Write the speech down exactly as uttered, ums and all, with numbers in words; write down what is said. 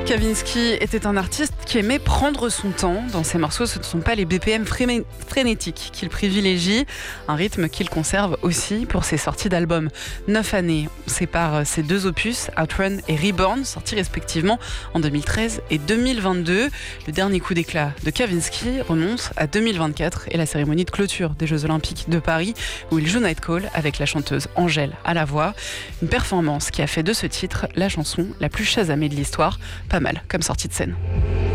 Kavinsky était un artiste qui aimait prendre son temps. Dans ses morceaux, ce ne sont pas les B P M frémé- frénétiques qu'il privilégie, un rythme qu'il conserve aussi pour ses sorties d'albums. Neuf années séparent ces deux opus, Outrun et Reborn, sortis respectivement en deux mille treize et deux mille vingt-deux. Le dernier coup d'éclat de Kavinsky remonte à deux mille vingt-quatre et la cérémonie de clôture des Jeux Olympiques de Paris, où il joue Night Call avec la chanteuse Angèle à la voix. Une performance qui a fait de ce titre la chanson la plus chasamée de l'histoire. Pas mal comme sortie de scène.